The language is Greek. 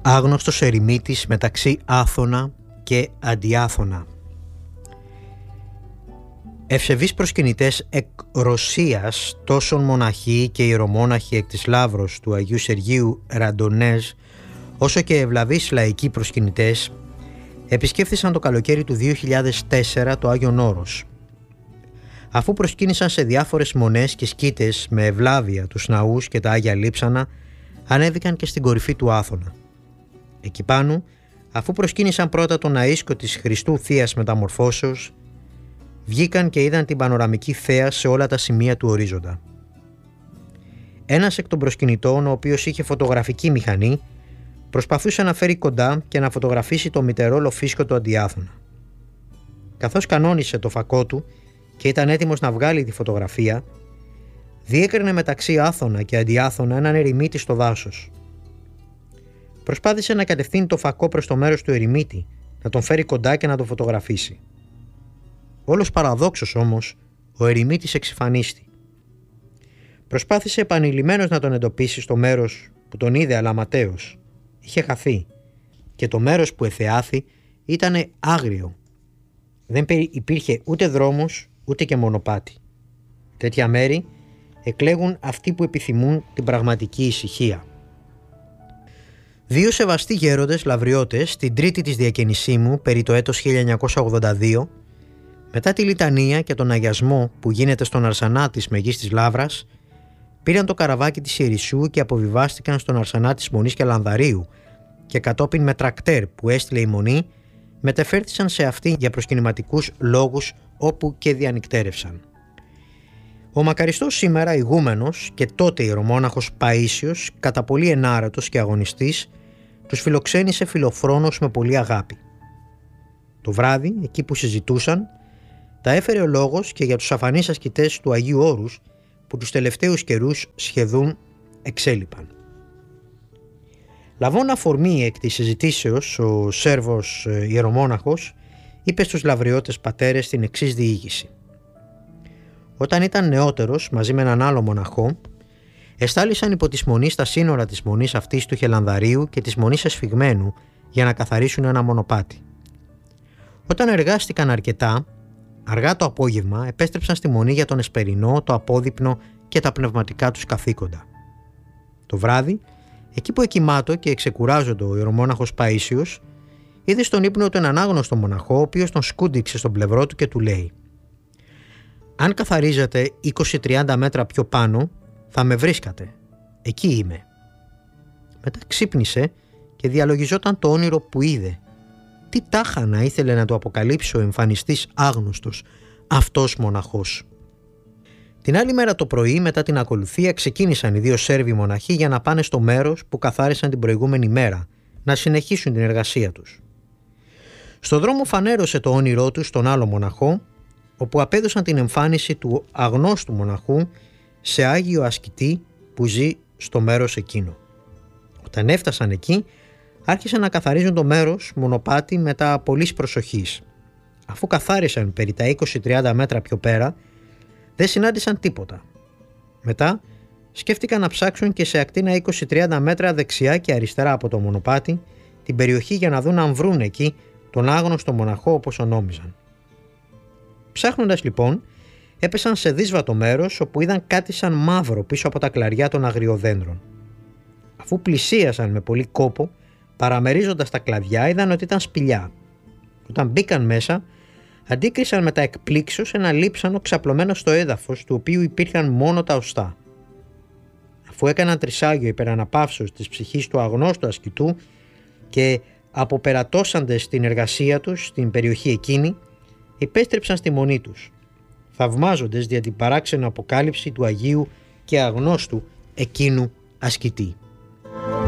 Άγνωστος ερημίτης μεταξύ Άθωνα και Αντιάθωνα. Ευσεβείς προσκυνητές εκ Ρωσίας, τόσον μοναχοί και ιερομόναχοι εκ της Λαύρος του Αγίου Σεργίου Ραντονέζ, όσο και ευλαβείς λαϊκοί προσκυνητές, επισκέφθησαν το καλοκαίρι του 2004 το Άγιον Όρος. Αφού προσκύνησαν σε διάφορες μονές και σκήτες με ευλάβεια τους ναούς και τα Άγια Λείψανα, ανέβηκαν και στην κορυφή του Άθωνα. Εκεί πάνω, αφού προσκύνησαν πρώτα τον ναΐσκο της Χριστού Θείας Μεταμορφώσεως, βγήκαν και είδαν την πανοραμική θέα σε όλα τα σημεία του ορίζοντα. Ένας εκ των προσκυνητών, ο οποίος είχε φωτογραφική μηχανή, προσπαθούσε να φέρει κοντά και να φωτογραφίσει το μητερό φύσκο του Αντιάθωνα. Καθώς κανόνισε το φακό του και ήταν έτοιμος να βγάλει τη φωτογραφία, διέκρινε μεταξύ Άθωνα και Αντιάθωνα έναν ερημίτη στο δάσος. Προσπάθησε να κατευθύνει το φακό προς το μέρος του ερημίτη, να τον φέρει κοντά και να τον φωτογραφίσει. Όλος παραδόξως όμως, ο ερημίτης εξυφανίστη. Προσπάθησε επανειλημμένος να τον εντοπίσει στο μέρος που τον είδε, αλλά ματέως. Είχε χαθεί και το μέρος που εθεάθη ήταν άγριο. Δεν υπήρχε ούτε δρόμος ούτε και μονοπάτι. Τέτοια μέρη εκλέγουν αυτοί που επιθυμούν την πραγματική ησυχία. Δύο σεβαστοί γέροντες λαυριώτες την Τρίτη της Διακαινησίμου περί το έτος 1982, μετά τη λιτανία και τον αγιασμό που γίνεται στον Αρσανά της Μεγής της Λαύρας, πήραν το καραβάκι της Ιερισσού και αποβιβάστηκαν στον Αρσανά της Μονής και Λανδαρίου και κατόπιν με τρακτέρ που έστειλε η Μονή μετεφέρθησαν σε αυτή για προσκυνηματικούς λόγους όπου και διανυκτέρευσαν. Ο μακαριστός σήμερα ηγούμενος και τότε ιερομόναχος Παΐσιος, κατά πολύ ενάρατος και αγωνιστής, τους φιλοξένησε φιλοφρόνος με πολύ αγάπη. Το βράδυ, εκεί που συζητούσαν, τα έφερε ο λόγος και για τους αφανείς ασκητές του Αγίου Όρους που τους τελευταίους καιρούς σχεδόν εξέλιπαν. Λαβών αφορμή εκ της συζητήσεως, ο Σέρβος ιερομόναχος είπε στους λαυριώτες πατέρες την εξής διήγηση. Όταν ήταν νεότερος, μαζί με έναν άλλο μοναχό, εστάλησαν υπό της Μονής στα σύνορα της Μονής αυτής του Χελανδαρίου και της Μονής Εσφυγμένου για να καθαρίσουν ένα μονοπάτι. Όταν εργάστηκαν αρκετά, αργά το απόγευμα επέστρεψαν στη Μονή για τον εσπερινό, το απόδειπνο και τα πνευματικά τους καθήκοντα. Το βράδυ, εκεί που εκοιμάτω και εξεκουράζονται ο ιερομόναχος Παΐσιος, είδε στον ύπνο του έναν άγνωστο μοναχό, ο οποίος τον σκούντιξε στον πλευρό του και του λέει: «Αν καθαρίζατε 20-30 μέτρα πιο πάνω, θα με βρίσκατε. Εκεί είμαι». Μετά ξύπνησε και διαλογιζόταν το όνειρο που είδε. Τι τάχανα ήθελε να του αποκαλύψει ο εμφανιστής άγνωστος αυτός μοναχός. Την άλλη μέρα το πρωί, μετά την ακολουθία, ξεκίνησαν οι δύο Σέρβοι μοναχοί για να πάνε στο μέρος που καθάρισαν την προηγούμενη μέρα, να συνεχίσουν την εργασία τους. Στο δρόμο φανέρωσε το όνειρό τους στον άλλο μοναχό, όπου απέδωσαν την εμφάνιση του αγνώστου μοναχού σε άγιο ασκητή που ζει στο μέρος εκείνο. Όταν έφτασαν εκεί, άρχισαν να καθαρίζουν το μέρος μονοπάτι μετά πολλής προσοχής. Αφού καθάρισαν περί τα 20-30 μέτρα πιο πέρα, δεν συνάντησαν τίποτα. Μετά σκέφτηκαν να ψάξουν και σε ακτίνα 20-30 μέτρα δεξιά και αριστερά από το μονοπάτι την περιοχή για να δουν αν βρουν εκεί τον άγνωστο μοναχό όπως ονόμιζαν. Ψάχνοντας λοιπόν, έπεσαν σε δύσβατο μέρος όπου είδαν κάτι σαν μαύρο πίσω από τα κλαριά των αγριοδέντρων. Αφού πλησίασαν με πολύ κόπο, παραμερίζοντας τα κλαδιά, είδαν ότι ήταν σπηλιά. Όταν μπήκαν μέσα, αντίκρισαν με τα εκπλήξεως ένα λείψανο ξαπλωμένο στο έδαφος, του οποίου υπήρχαν μόνο τα οστά. Αφού έκαναν τρισάγιο υπεραναπαύσεως της ψυχής του αγνώστου ασκητού και αποπερατώσαντες στην εργασία τους στην περιοχή εκείνη, επέστρεψαν στη μονή τους, θαυμάζοντες δια την παράξενη αποκάλυψη του Αγίου και αγνώστου εκείνου ασκητή.